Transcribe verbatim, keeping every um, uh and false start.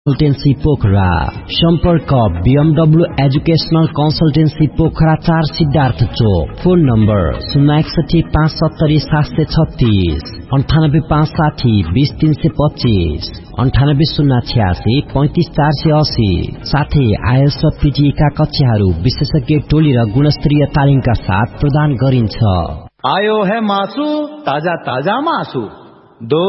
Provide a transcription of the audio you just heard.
Consultancy Pokhara सम्पर्क BMW educational consultancy Pokhara चार सिद्धार्थ चोक। Phone number शून्य एकसठी पाँच सत्तरी सात सय छत्तीस अन्ठानब्बे पाँच साठी बीस तीन सय पच्चीस अन्ठानब्बे शून्य छ्यासी पैंतीस चार सय अस्सी। साथै आइएल्स र पीटीई का कक्षाहरू विशेषज्ञ टोली र गुणस्तरीय तालिमका साथ प्रदान गरिन्छ। आयो है मासु ताजा ताजा मासु दो